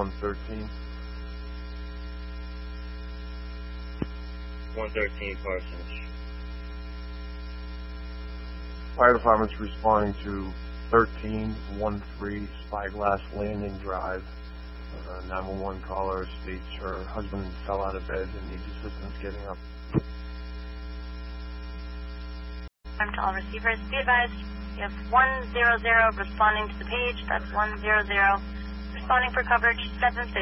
113. 113 Parsons. Fire department's responding to 1313 Spyglass Landing Drive. 911 caller states her husband fell out of bed and needs assistance getting up. To all receivers, be advised, you have 100 responding to the page. That's 100 responding for coverage 750.